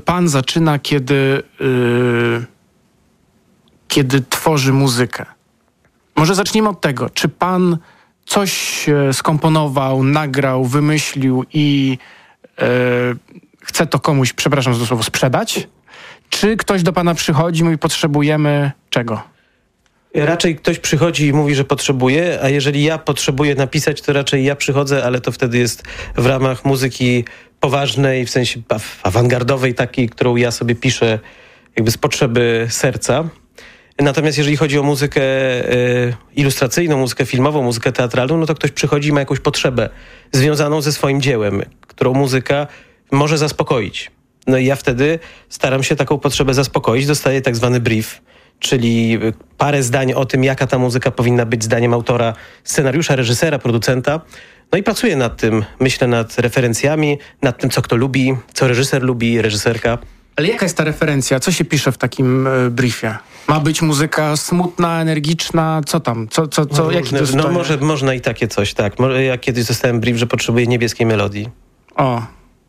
pan zaczyna, kiedy tworzy muzykę? Może zacznijmy od tego. Czy pan coś skomponował, nagrał, wymyślił i chce to komuś, przepraszam za to słowo, sprzedać? Czy ktoś do pana przychodzi i mówi, potrzebujemy czego? Raczej ktoś przychodzi i mówi, że potrzebuje, a jeżeli ja potrzebuję napisać, to raczej ja przychodzę, ale to wtedy jest w ramach muzyki poważnej, w sensie awangardowej takiej, którą ja sobie piszę jakby z potrzeby serca. Natomiast jeżeli chodzi o muzykę ilustracyjną, muzykę filmową, muzykę teatralną, no to ktoś przychodzi i ma jakąś potrzebę związaną ze swoim dziełem, którą muzyka może zaspokoić. No i ja wtedy staram się taką potrzebę zaspokoić, dostaję tak zwany brief, czyli parę zdań o tym, jaka ta muzyka powinna być zdaniem autora scenariusza, reżysera, producenta. No i pracuję nad tym, myślę nad referencjami, nad tym, co kto lubi, co reżyser lubi, reżyserka. Ale jaka jest ta referencja? Co się pisze w takim briefie? Ma być muzyka smutna, energiczna? Co tam? Jaki to jest? No można i takie coś, tak. Ja kiedyś dostałem brief, że potrzebuję niebieskiej melodii. O.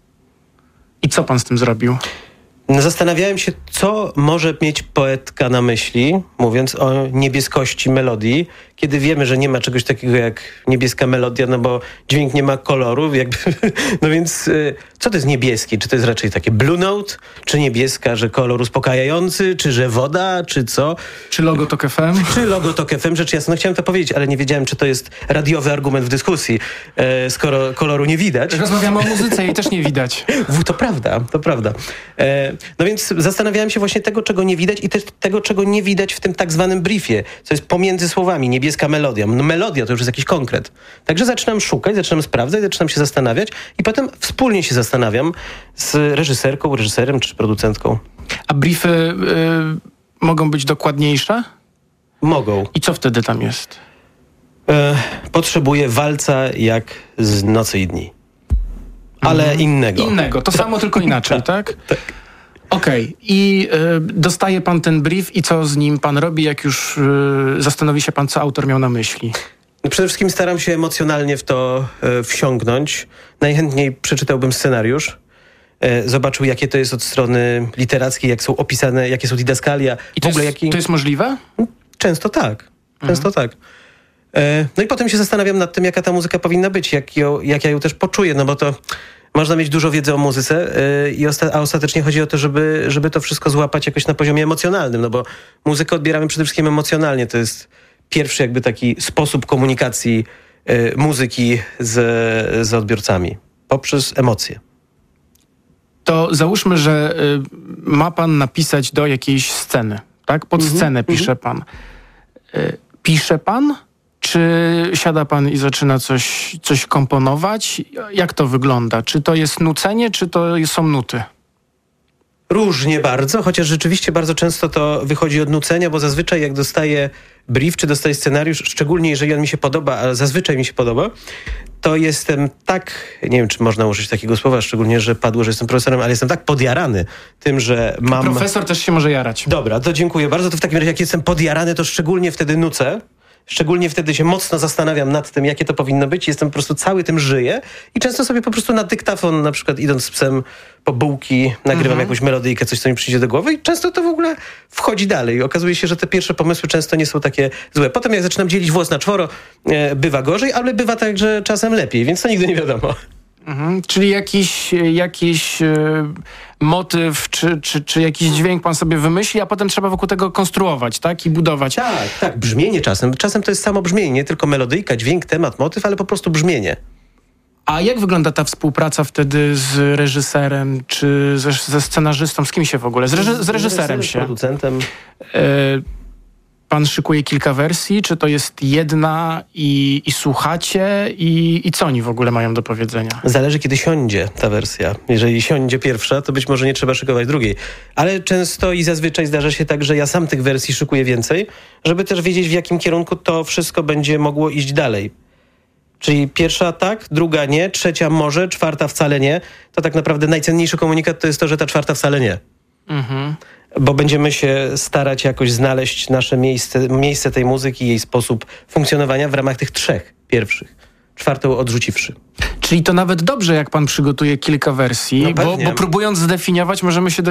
I co pan z tym zrobił? Zastanawiałem się, co może mieć poetka na myśli, mówiąc o niebieskości melodii, kiedy wiemy, że nie ma czegoś takiego jak niebieska melodia, no bo dźwięk nie ma koloru, jakby. No więc co to jest niebieski? Czy to jest raczej takie blue note, czy niebieska, że kolor uspokajający, czy że woda, czy co? Czy logo TOK FM? Czy logo TOK FM, rzecz jasna. No chciałem to powiedzieć, ale nie wiedziałem, czy to jest radiowy argument w dyskusji, skoro koloru nie widać. Rozmawiamy o muzyce, jej też nie widać. To prawda. No więc zastanawiałem się właśnie tego, czego nie widać i też tego, czego nie widać w tym tak zwanym briefie, co jest pomiędzy słowami, niebieska melodia. No melodia to już jest jakiś konkret. Także zaczynam szukać, zaczynam sprawdzać, zaczynam się zastanawiać i potem wspólnie się zastanawiam z reżyserką, reżyserem czy producentką. A briefy mogą być dokładniejsze? Mogą. I co wtedy tam jest? Potrzebuję walca jak z Nocy i Dni. Ale innego. Innego, to samo, tylko inaczej, tak? Tak. Okej. I dostaje pan ten brief i co z nim pan robi, jak już zastanowi się pan, co autor miał na myśli? No przede wszystkim staram się emocjonalnie w to wsiąknąć. Najchętniej przeczytałbym scenariusz, zobaczył, jakie to jest od strony literackiej, jak są opisane, jakie są didaskalia. I to jest możliwe? Często tak. Tak. No i potem się zastanawiam nad tym, jaka ta muzyka powinna być, jak ja ją też poczuję, no bo to można mieć dużo wiedzy o muzyce, a ostatecznie chodzi o to, żeby to wszystko złapać jakoś na poziomie emocjonalnym, no bo muzykę odbieramy przede wszystkim emocjonalnie. To jest pierwszy jakby taki sposób komunikacji muzyki z odbiorcami, poprzez emocje. To załóżmy, że ma pan napisać do jakiejś sceny, tak? Pod scenę pisze pan. Pisze pan? Czy siada pan i zaczyna coś komponować? Jak to wygląda? Czy to jest nucenie, czy to są nuty? Różnie bardzo, chociaż rzeczywiście bardzo często to wychodzi od nucenia, bo zazwyczaj jak dostaję brief, czy dostaję scenariusz, szczególnie jeżeli on mi się podoba, a zazwyczaj mi się podoba, to jestem tak, nie wiem, czy można użyć takiego słowa, szczególnie, że padło, że jestem profesorem, ale jestem tak podjarany tym, że mam... Profesor też się może jarać. Dobra, to dziękuję bardzo. To w takim razie, jak jestem podjarany, to szczególnie wtedy nucę. Szczególnie wtedy się mocno zastanawiam nad tym, jakie to powinno być. Jestem po prostu cały tym żyję i często sobie po prostu na dyktafon, na przykład idąc z psem po bułki, nagrywam jakąś melodyjkę, coś, co mi przyjdzie do głowy i często to w ogóle wchodzi dalej. Okazuje się, że te pierwsze pomysły często nie są takie złe. Potem jak zaczynam dzielić włos na czworo, bywa gorzej, ale bywa także czasem lepiej, więc to nigdy nie wiadomo. Czyli jakiś motyw, czy jakiś dźwięk pan sobie wymyśli, a potem trzeba wokół tego konstruować, tak? I budować. Tak, brzmienie czasem. Czasem to jest samo brzmienie, nie tylko melodyjka, dźwięk, temat, motyw, ale po prostu brzmienie. A jak wygląda ta współpraca wtedy z reżyserem, czy ze scenarzystą? Z kim się w ogóle? Z reżyserem się. Z producentem. Pan szykuje kilka wersji, czy to jest jedna i słuchacie i co oni w ogóle mają do powiedzenia? Zależy, kiedy siądzie ta wersja. Jeżeli siądzie pierwsza, to być może nie trzeba szykować drugiej. Ale często i zazwyczaj zdarza się tak, że ja sam tych wersji szykuję więcej, żeby też wiedzieć, w jakim kierunku to wszystko będzie mogło iść dalej. Czyli pierwsza tak, druga nie, trzecia może, czwarta wcale nie. To tak naprawdę najcenniejszy komunikat to jest to, że ta czwarta wcale nie. Bo będziemy się starać jakoś znaleźć nasze miejsce tej muzyki, jej sposób funkcjonowania w ramach tych trzech pierwszych. czwartą odrzuciwszy. Czyli to nawet dobrze, jak pan przygotuje kilka wersji, No bo pewnie. próbując zdefiniować, możemy się